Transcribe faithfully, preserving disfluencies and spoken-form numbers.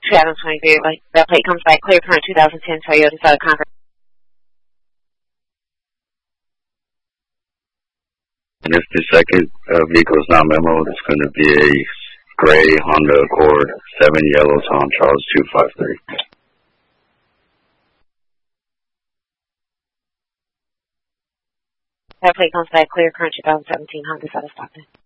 twenty twenty-three. That plate comes by clear current two thousand ten Toyota Southern Concord. And if the second uh, vehicle is not memo, it's going to be a gray Honda Accord, seven yellow Tom Charles two five three. That plate comes by clear current two thousand seventeen Honda Southern Stockton.